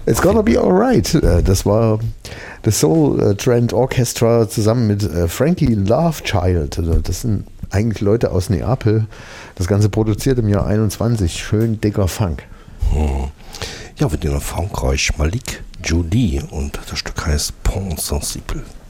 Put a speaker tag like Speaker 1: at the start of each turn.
Speaker 1: It's Gonna Be Alright. Das war das Soul Trend Orchestra zusammen mit Frankie Lovechild. Also das sind eigentlich Leute aus Neapel. Das Ganze produziert im Jahr 21. Schön dicker Funk.
Speaker 2: Ja, wir gehen nach Frankreich. Malik Jolie und das Stück heißt Pont Sensible.